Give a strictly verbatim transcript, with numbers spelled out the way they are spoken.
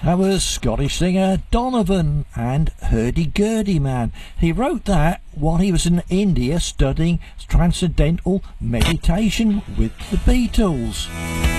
That was Scottish singer Donovan and Hurdy-Gurdy Man. He wrote that while he was in India studying transcendental meditation with the Beatles.